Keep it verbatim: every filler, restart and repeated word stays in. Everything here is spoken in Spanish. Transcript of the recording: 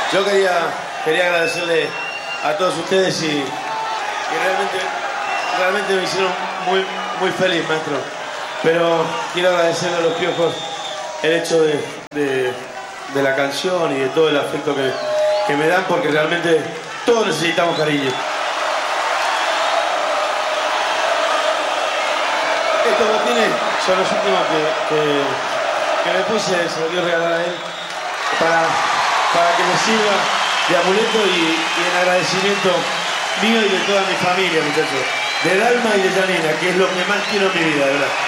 Yo quería, quería agradecerle a todos ustedes y, y realmente, realmente me hicieron muy, muy feliz, maestro. Pero quiero agradecerle a los Piojos el hecho de, de, de la canción y de todo el afecto que, que me dan, porque realmente todos necesitamos cariño. Estos botines son los últimos que, que, que me puse, se los quiero regalar a él, para, para que me sirva de amuleto y, y en agradecimiento mío y de toda mi familia, muchachos. De Dalma y de Janina, que es lo que más quiero en mi vida, de verdad.